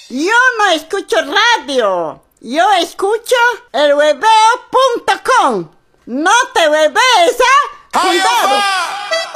Yo no escucho radio. Yo escucho elhueveo.com. No te huevees, ¿ah? ¡Cuidado!